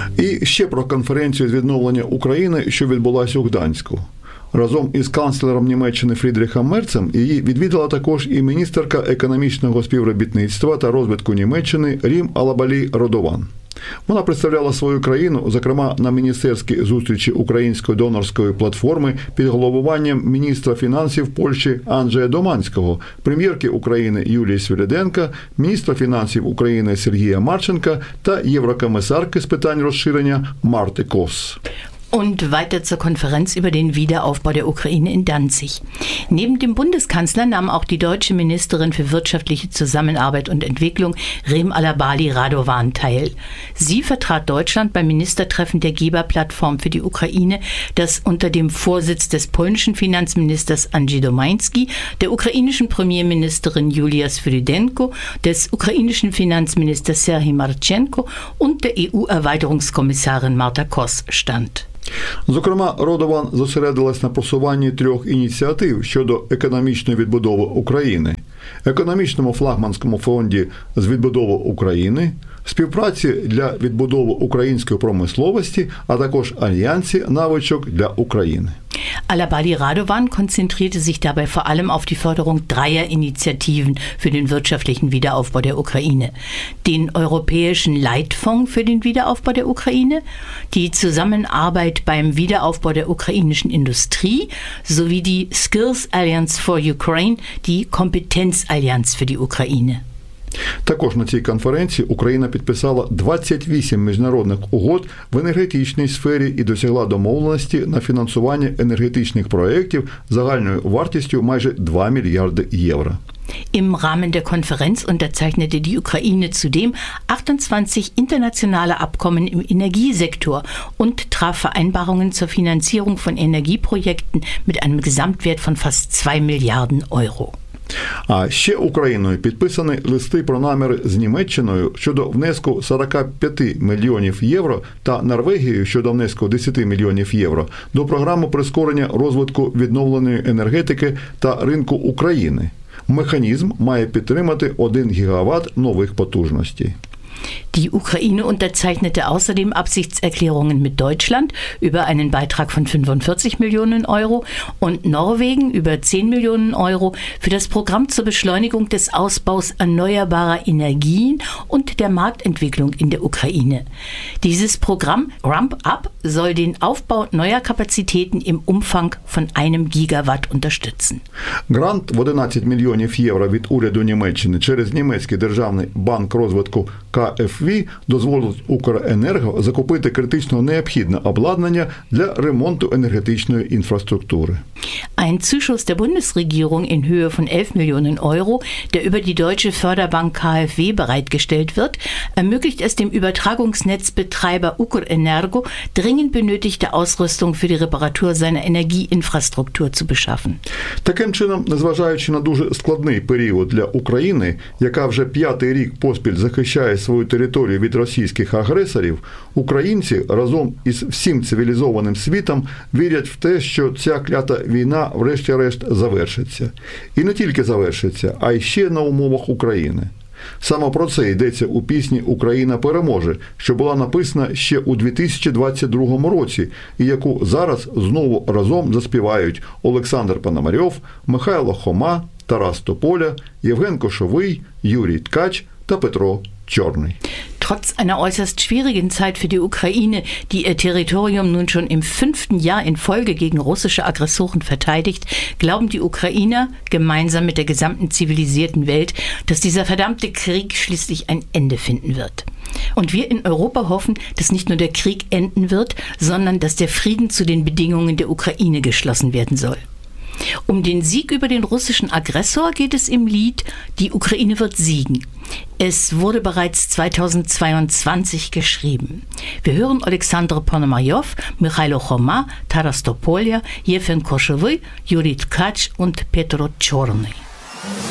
І ще про конференцію з відновлення України, що відбулася у Гданську. Разом із канцлером Німеччини Фрідріхом Мерцем її відвідала також і міністерка економічного співробітництва та розвитку Німеччини Рім Алабалі-Радован. Вона представляла свою країну, зокрема, на міністерській зустрічі Української донорської платформи під головуванням міністра фінансів Польщі Анджея Доманського, прем'єрки України Юлії Свириденко, міністра фінансів України Сергія Марченка та єврокомісарки з питань розширення Марти Кос. Und weiter zur Konferenz über den Wiederaufbau der Ukraine in Danzig. Neben dem Bundeskanzler nahm auch die deutsche Ministerin für wirtschaftliche Zusammenarbeit und Entwicklung Rem Alabali-Radovan teil. Sie vertrat Deutschland beim Ministertreffen der Geberplattform für die Ukraine, das unter dem Vorsitz des polnischen Finanzministers Andrzej Domański, der ukrainischen Premierministerin Julia Sviridenko, des ukrainischen Finanzministers Serhii Marchenko und der EU-Erweiterungskommissarin Marta Kos stand. Зокрема, Радован зосередилась на просуванні 3 ініціатив щодо економічної відбудови України, економічному флагманському фонді з відбудови України, співпраці для відбудови української промисловості, а також альянсі навичок для України. Alabali-Radovan konzentrierte sich dabei vor allem auf die Förderung 3 Initiativen für den wirtschaftlichen Wiederaufbau der Ukraine. Den Europäischen Leitfonds für den Wiederaufbau der Ukraine, die Zusammenarbeit beim Wiederaufbau der ukrainischen Industrie sowie die Skills Alliance for Ukraine, die Kompetenzallianz für die Ukraine. Також на цій конференції Україна підписала 28 міжнародних угод в енергетичній сфері і досягла домовленості на фінансування енергетичних проєктів загальною вартістю майже 2 мільярди євро. Im Rahmen der Konferenz unterzeichnete die Ukraine zudem 28 internationale Abkommen im Energiesektor und traf Vereinbarungen zur Finanzierung von Energieprojekten mit einem Gesamtwert von fast 2 Milliarden Euro. А ще Україною підписані листи про наміри з Німеччиною щодо внеску 45 мільйонів євро та Норвегією щодо внеску 10 мільйонів євро до програми прискорення розвитку відновленої енергетики та ринку України. Механізм має підтримати 1 гігаватт нових потужностей. Die Ukraine unterzeichnete außerdem Absichtserklärungen mit Deutschland über einen Beitrag von 45 Millionen Euro und Norwegen über 10 Millionen Euro für das Programm zur Beschleunigung des Ausbaus erneuerbarer Energien und der Marktentwicklung in der Ukraine. Dieses Programm Ramp Up soll den Aufbau neuer Kapazitäten im Umfang von 1 Gigawatt unterstützen. Грант в 11 мільйонів євро від уряду Німеччини через Німецький державний банк розвитку КФВ дозволить Укренерго закупити критично необхідне обладнання для ремонту енергетичної інфраструктури. Ein Zuschuss der Bundesregierung in Höhe von 11 Millionen Euro, der über die deutsche Förderbank KfW bereitgestellt wird, ermöglicht es dem Übertragungsnetzbetreiber Ukrenergo, dringend benötigte Ausrüstung für die Reparatur seiner Energieinfrastruktur zu beschaffen. Таким чином, незважаючи на дуже складний період для України, яка вже 5-й рік поспіль захищає свою територію від російських агресорів, українці разом із всім цивілізованим світом вірять в те, що ця клята війна врешті-решт завершиться. І не тільки завершиться, а й ще на умовах України. Саме про це йдеться у пісні «Україна переможе», що була написана ще у 2022 році, і яку зараз знову разом заспівають Олександр Пономарьов, Михайло Хома, Тарас Тополя, Євген Кошовий, Юрій Ткач та Петро Чорний. Trotz einer äußerst schwierigen Zeit für die Ukraine, die ihr Territorium nun schon im 5. Jahr in Folge gegen russische Aggressoren verteidigt, glauben die Ukrainer gemeinsam mit der gesamten zivilisierten Welt, dass dieser verdammte Krieg schließlich ein Ende finden wird. Und wir in Europa hoffen, dass nicht nur der Krieg enden wird, sondern dass der Frieden zu den Bedingungen der Ukraine geschlossen werden soll. Um den Sieg über den russischen Aggressor geht es im Lied „Die Ukraine wird siegen". Es wurde bereits 2022 geschrieben. Wir hören Oleksandr Ponomarjov, Michailo Choma, Taras Topolya, Jewgen Koshewy, Juri Tkach und Petro Chorny.